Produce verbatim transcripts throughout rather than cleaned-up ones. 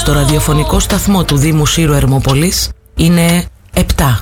στο ραδιοφωνικό σταθμό του Δήμου Σύρου Ερμόπολης είναι επτά.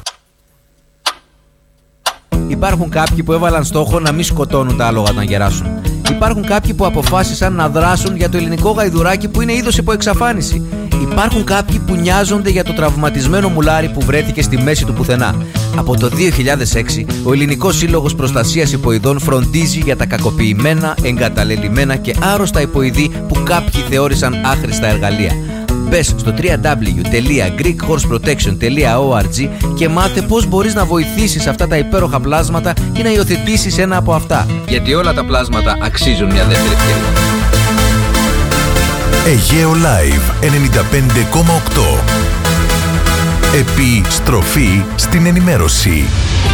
Υπάρχουν κάποιοι που έβαλαν στόχο να μην σκοτώνουν τα άλογα όταν γεράσουν. Υπάρχουν κάποιοι που αποφάσισαν να δράσουν για το ελληνικό γαϊδουράκι που είναι είδος υπό εξαφάνιση. Υπάρχουν κάποιοι που νοιάζονται για το τραυματισμένο μουλάρι που βρέθηκε στη μέση του πουθενά. Από το δύο χιλιάδες έξι, ο Ελληνικός Σύλλογος Προστασίας Υποειδών φροντίζει για τα κακοποιημένα, εγκαταλελειμμένα και άρρωστα υποειδή που κάποιοι θεώρησαν άχρηστα εργαλεία. Μπες στο double-u double-u double-u τελεία greek horse protection τελεία org και μάθε πώς μπορείς να βοηθήσεις αυτά τα υπέροχα πλάσματα ή να υιοθετήσεις ένα από αυτά. Γιατί όλα τα πλάσματα αξίζουν μια δεύτερη ευκαιρία. Αιγαίο Live ενενήντα πέντε κόμμα οκτώ. Επιστροφή στην ενημέρωση.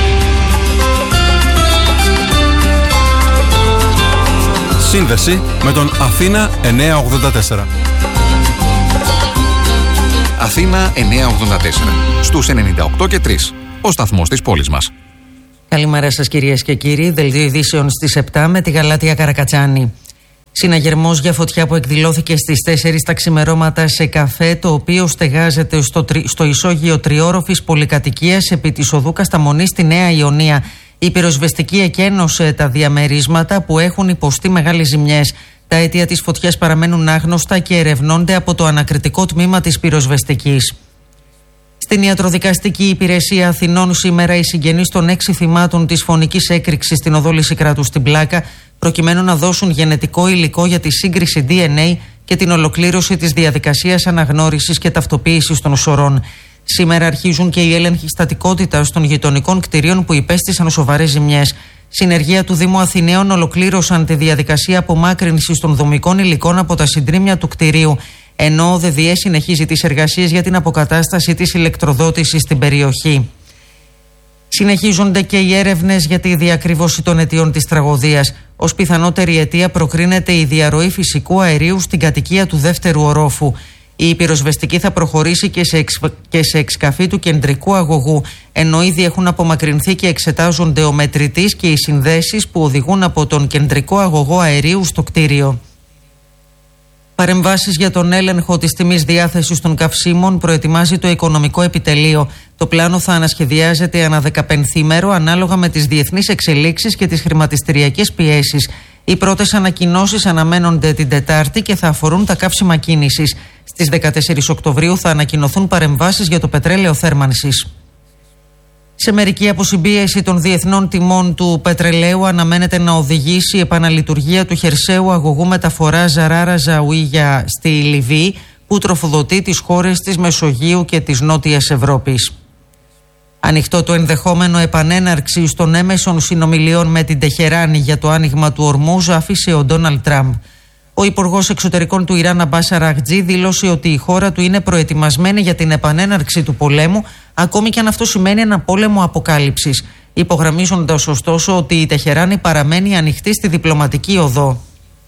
Σύνδεση με τον Αθήνα εννιακόσια ογδόντα τέσσερα. Αθήνα εννιακόσια ογδόντα τέσσερα, στους ενενήντα οκτώ και τρία, ο σταθμός της πόλης μας. Καλημέρα σας κυρίες και κύριοι, δελτίο ειδήσεων στις επτά με τη Γαλάτια Καρακατσάνη. Συναγερμός για φωτιά που εκδηλώθηκε στις τέσσερις τα ξημερώματα σε καφέ, το οποίο στεγάζεται στο, τρι, στο ισόγειο τριόροφης πολυκατοικίας επί της οδού Κασταμονή στη Νέα Ιωνία. Η πυροσβεστική εκένωσε τα διαμερίσματα που έχουν υποστεί μεγάλες ζημιές. Τα αίτια της φωτιάς παραμένουν άγνωστα και ερευνώνται από το ανακριτικό τμήμα της πυροσβεστικής. Στην Ιατροδικαστική Υπηρεσία Αθηνών σήμερα οι συγγενείς των έξι θυμάτων της φωνικής έκρηξης στην οδό Λυσικράτου στην Πλάκα προκειμένου να δώσουν γενετικό υλικό για τη σύγκριση ντι εν έι και την ολοκλήρωση της διαδικασίας αναγνώρισης και ταυτοποίησης των σωρών. Σήμερα αρχίζουν και οι έλεγχοι στατικότητας των γειτονικών κτηρίων που υπέστησαν σοβαρές ζημιές. Συνεργεία του Δήμου Αθηναίων ολοκλήρωσαν τη διαδικασία απομάκρυνσης των δομικών υλικών από τα συντρίμμια του κτηρίου, ενώ ο ΔΔΕ συνεχίζει τις εργασίες για την αποκατάσταση της ηλεκτροδότησης στην περιοχή. Συνεχίζονται και οι έρευνες για τη διακρύβωση των αιτιών της τραγωδίας. Ως πιθανότερη αιτία προκρίνεται η διαρροή φυσικού αερίου στην κατοικία του δεύτερου ορόφου. Η πυροσβεστική θα προχωρήσει και σε, εξ, και σε εξκαφή του κεντρικού αγωγού, ενώ ήδη έχουν απομακρυνθεί και εξετάζονται ο μετρητής και οι συνδέσεις που οδηγούν από τον κεντρικό αγωγό αερίου στο κτίριο. Παρεμβάσεις για τον έλεγχο της τιμής διάθεσης των καυσίμων προετοιμάζει το Οικονομικό Επιτελείο. Το πλάνο θα ανασχεδιάζεται ανά δεκαπενθήμερο ανάλογα με τις διεθνείς εξελίξεις και τις χρηματιστηριακές πιέσεις. Οι πρώτες ανακοινώσεις αναμένονται την Τετάρτη και θα αφορούν τα καύσιμα κίνησης. Στις δεκατέσσερις Οκτωβρίου θα ανακοινωθούν παρεμβάσεις για το πετρέλαιο θέρμανσης. Σε μερική αποσυμπίεση των διεθνών τιμών του πετρελαίου αναμένεται να οδηγήσει η επαναλειτουργία του χερσαίου αγωγού μεταφοράς Ζαράρα Ζαουίγια στη Λιβύη, που τροφοδοτεί τις χώρες της Μεσογείου και της Νότιας Ευρώπης. Ανοιχτό το ενδεχόμενο επανέναρξης των έμεσων συνομιλιών με την Τεχεράνη για το άνοιγμα του Ορμούζ άφησε ο Ντόναλντ Τραμπ. Ο Υπουργός Εξωτερικών του Ιράν Αμπάς Αραγτζή δήλωσε ότι η χώρα του είναι προετοιμασμένη για την επανέναρξη του πολέμου, ακόμη και αν αυτό σημαίνει ένα πόλεμο αποκάλυψης, υπογραμμίζοντας ωστόσο ότι η Τεχεράνη παραμένει ανοιχτή στη διπλωματική οδό.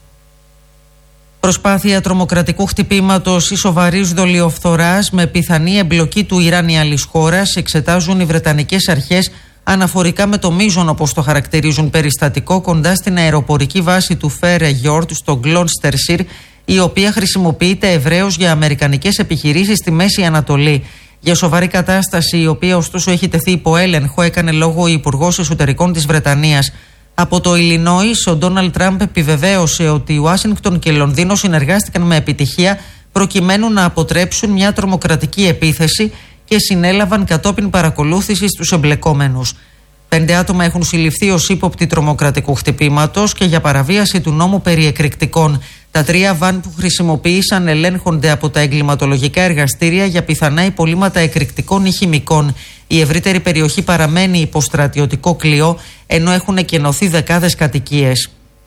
Προσπάθεια τρομοκρατικού χτυπήματος ή σοβαρής δολιοφθοράς με πιθανή εμπλοκή του Ιράν ή άλλης χώρας εξετάζουν οι Βρετανικές αρχές αναφορικά με το μείζον, όπως το χαρακτηρίζουν, περιστατικό κοντά στην αεροπορική βάση του Φέρε Γιόρτ στο Gloucestershire, η οποία χρησιμοποιείται ευρέως για αμερικανικές επιχειρήσεις στη Μέση Ανατολή. Για σοβαρή κατάσταση, η οποία ωστόσο έχει τεθεί υπό έλεγχο, έκανε λόγο ο Υπουργός Εσωτερικών της Βρετανίας. Από το Ιλινόις, ο Ντόναλντ Τραμπ επιβεβαίωσε ότι η Ουάσιγκτον και Λονδίνο συνεργάστηκαν με επιτυχία προκειμένου να αποτρέψουν μια τρομοκρατική επίθεση και συνέλαβαν κατόπιν παρακολούθησης τους εμπλεκόμενους. Πέντε άτομα έχουν συλληφθεί ως ύποπτοι τρομοκρατικού χτυπήματος και για παραβίαση του νόμου περί εκρηκτικών. Τα τρία βαν που χρησιμοποίησαν ελέγχονται από τα εγκληματολογικά εργαστήρια για πιθανά υπολείμματα εκρηκτικών ή χημικών. Η ευρύτερη περιοχή παραμένει υπό στρατιωτικό κλειό, ενώ έχουν εκενωθεί δεκάδες κατοικίες.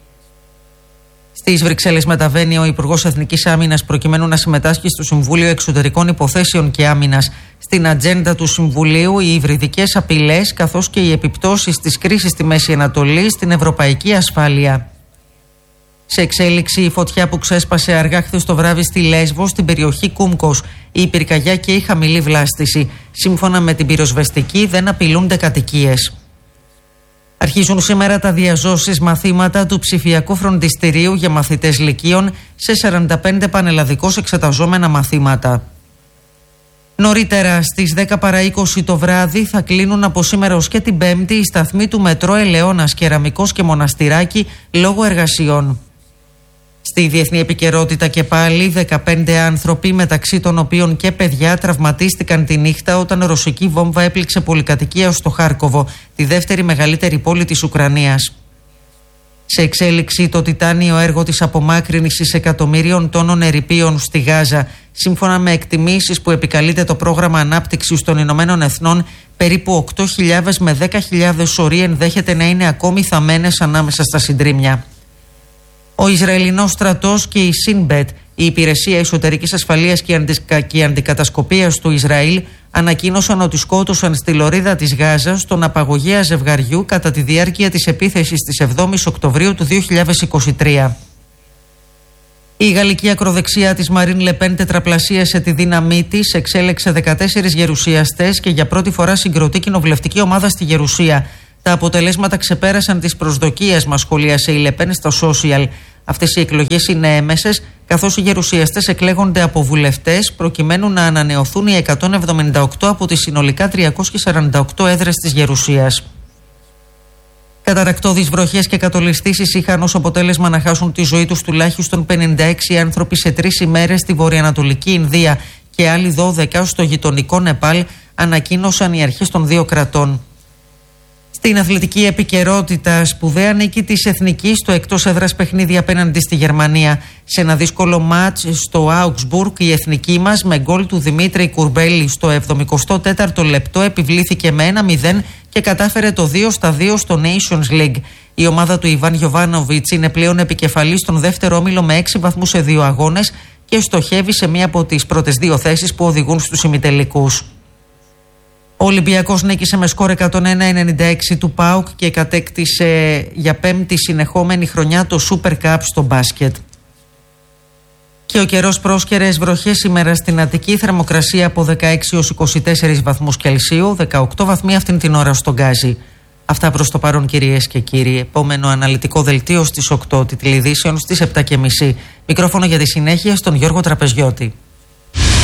Στις Βρυξέλλες μεταβαίνει ο Υπουργός Εθνικής Άμυνας προκειμένου να συμμετάσχει στο Συμβούλιο Εξωτερικών Υποθέσεων και Άμυνας. Στην ατζέντα του Συμβουλίου οι υβριδικές απειλές καθώς και οι επιπτώσεις της κρίσης στη Μέση Ανατολή στην ευρωπαϊκή ασφάλεια. Σε εξέλιξη η φωτιά που ξέσπασε αργά χθες το βράδυ στη Λέσβο, στην περιοχή Κούμκος. Η πυρκαγιά και η χαμηλή βλάστηση. Σύμφωνα με την πυροσβεστική δεν απειλούνται κατοικίες. Αρχίζουν σήμερα τα διαζώσεις μαθήματα του ψηφιακού φροντιστηρίου για μαθητές λυκείων σε σαράντα πέντε πανελλαδικώς εξεταζόμενα μαθήματα. Νωρίτερα στις δέκα παρά είκοσι το βράδυ θα κλείνουν από σήμερα ως και την Πέμπτη οι σταθμοί του μετρό Ελαιώνας, Κεραμικός και Μοναστηράκι λόγω εργασιών. Στη διεθνή επικαιρότητα και πάλι δεκαπέντε άνθρωποι, μεταξύ των οποίων και παιδιά, τραυματίστηκαν τη νύχτα όταν ρωσική βόμβα έπληξε πολυκατοικία στο Χάρκοβο, τη δεύτερη μεγαλύτερη πόλη της Ουκρανίας. Σε εξέλιξη το τιτάνιο έργο της απομάκρυνσης εκατομμυρίων τόνων ερειπίων στη Γάζα. Σύμφωνα με εκτιμήσεις που επικαλείται το πρόγραμμα ανάπτυξης των Ηνωμένων Εθνών, περίπου οκτώ χιλιάδες με δέκα χιλιάδες σωροί ενδέχεται να είναι ακόμη θαμμένες ανάμεσα στα συντρίμμια. Ο Ισραηλινός στρατός και η Σίνμπετ, η Υπηρεσία Εσωτερικής Ασφαλείας και Αντικατασκοπίας του Ισραήλ, ανακοίνωσαν ότι σκότωσαν στη λωρίδα της Γάζας τον απαγωγέα ζευγαριού κατά τη διάρκεια της επίθεσης της εβδόμης Οκτωβρίου του δύο χιλιάδες είκοσι τρία. Η γαλλική ακροδεξιά της Μαρίν Λεπέν τετραπλασίασε τη δύναμή της, εξέλεξε δεκατέσσερις γερουσιαστές και για πρώτη φορά συγκροτεί κοινοβουλευτική ομάδα στη Γερουσία. Τα αποτελέσματα ξεπέρασαν τις προσδοκίες μας, σχολίασε η Λεπέν στα social. Αυτές οι εκλογές είναι έμεσες, καθώς οι γερουσιαστές εκλέγονται από βουλευτές προκειμένου να ανανεωθούν οι εκατόν εβδομήντα οκτώ από τις συνολικά τριακόσιες σαράντα οκτώ έδρες της Γερουσίας. Καταρρακτώδεις βροχές και κατολιστήσεις είχαν ως αποτέλεσμα να χάσουν τη ζωή τους τουλάχιστον πενήντα έξι άνθρωποι σε τρεις ημέρες στη βορειοανατολική Ινδία και άλλοι δώδεκα στο γειτονικό Νεπάλ, ανακοίνωσαν οι αρχές των δύο κρατών. Στην αθλητική επικαιρότητα, σπουδαία νίκη της Εθνικής στο εκτός έδρας παιχνίδι απέναντι στη Γερμανία. Σε ένα δύσκολο μάτς στο Augsburg, η Εθνική μας με γκολ του Δημήτρη Κουρμπέλη στο εβδομηκοστό τέταρτο λεπτό επιβλήθηκε με ένα μηδέν και κατάφερε το δύο στα δύο στο Nations League. Η ομάδα του Ιβάν Γιοβάνοβιτς είναι πλέον επικεφαλής στον δεύτερο όμιλο με έξι βαθμούς σε δύο αγώνες και στοχεύει σε μία από τις πρώτες δύο θέσεις που οδηγούν στους ημιτελικούς. Ο Ολυμπιακός νίκησε με σκορ εκατόν ένα ενενήντα έξι του ΠΑΟΚ και κατέκτησε για πέμπτη συνεχόμενη χρονιά το Super Cup στο μπάσκετ. Και ο καιρός πρόσκαιρες βροχές σήμερα στην Αττική, θερμοκρασία από δεκαέξι έως είκοσι τέσσερις βαθμούς Κελσίου, δεκαοκτώ βαθμοί αυτήν την ώρα στον Γκάζι. Αυτά προς το παρόν, κυρίες και κύριοι. Επόμενο αναλυτικό δελτίο στις οκτώ, τίτλοι ειδήσεων στις επτά και μισή. Μικρόφωνο για τη συνέχεια στον Γιώργο Τραπεζιώτη.